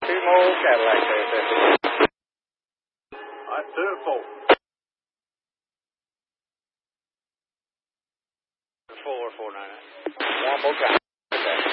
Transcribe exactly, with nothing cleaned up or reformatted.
Two more Cadillacs there, sir. All right, two and four. Four, four, nine. One more time.